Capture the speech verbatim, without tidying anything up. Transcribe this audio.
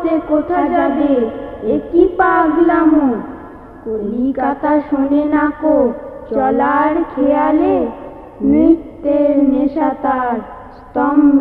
পথে কোথা যাবে, এ কি পাগলামো। কলিকাতা শোনে না কো চলার খেয়ালে, নৃত্যের নেশা তার স্তম্ভে